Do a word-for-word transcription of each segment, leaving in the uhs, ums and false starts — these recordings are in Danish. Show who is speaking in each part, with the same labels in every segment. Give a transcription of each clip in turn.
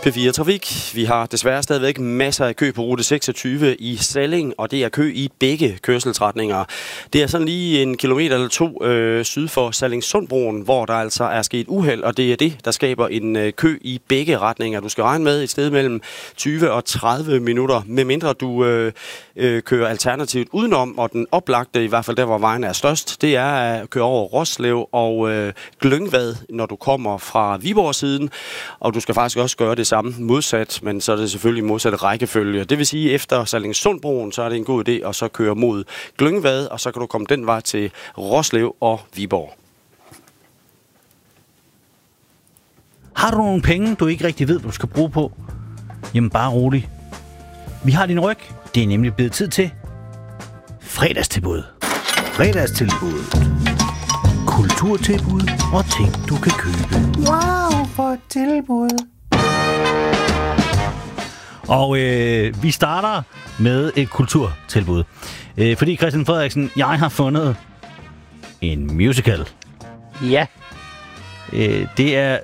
Speaker 1: P fire Trafik. Vi har desværre stadigvæk masser af kø på rute seksogtyve i Salling, og det er kø i begge kørselsretninger. Det er sådan lige en kilometer eller to øh, syd for Sallingsundbroen, hvor der altså er sket uheld, og det er det, der skaber en øh, kø i begge retninger. Du skal regne med et sted mellem tyve og tredive minutter, medmindre du øh, øh, kører alternativt udenom, og den oplagte, i hvert fald der, hvor vejen er størst, det er at køre over Roslev og øh, Glyngvad, når du kommer fra Viborg-siden, og du skal faktisk også gøre det samme modsat, men så er det selvfølgelig modsat rækkefølge. Det vil sige, efter Sallingsundbroen, så er det en god idé at så køre mod Glyngvad, og så kan du komme den vej til Roslev og Viborg.
Speaker 2: Har du nogle penge, du ikke rigtig ved, hvad du skal bruge på? Jamen bare rolig. Vi har din ryg. Det er nemlig blevet tid til fredagstilbud. Fredagstilbud. Kulturtilbud og ting, du kan købe.
Speaker 3: Wow, for et tilbud.
Speaker 2: Og øh, vi starter med et kulturtilbud. Øh, fordi Christian Frederiksen, jeg har fundet en musical.
Speaker 3: Ja.
Speaker 2: Øh, det er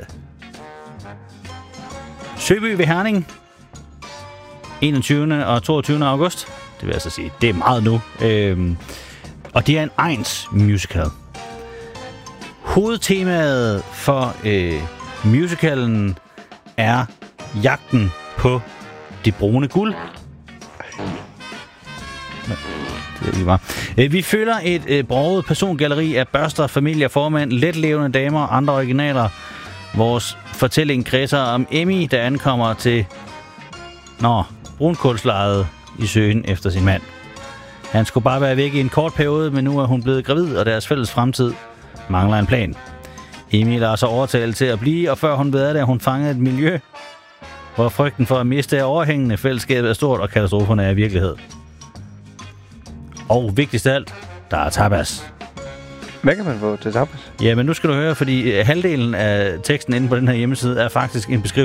Speaker 2: Søby ved Herning. enogtyvende og toogtyvende august. Det vil jeg så sige, det er meget nu. Øh, og det er en egns musical. Hovedtemaet for øh, musicalen er jagten på det brune guld. Det er lige bare. Vi følger et øh, broget persongalleri af børster, familier, formænd, letlevende damer og andre originaler. Vores fortælling kredser om Emmy, der ankommer til Nå, brunkulslejet i søen efter sin mand. Han skulle bare være væk i en kort periode, men nu er hun blevet gravid, og deres fælles fremtid mangler en plan. Emmy lader sig overtale til at blive, og før hun ved det, hun fangede et miljø, hvor frygten for at miste er overhængende, fællesskabet er stort, og katastroferne er virkelighed. Og vigtigst af alt, der er tapas.
Speaker 4: Hvad kan man få til tapas?
Speaker 2: Ja, men nu skal du høre, fordi halvdelen af teksten inde på den her hjemmeside er faktisk en beskrivelse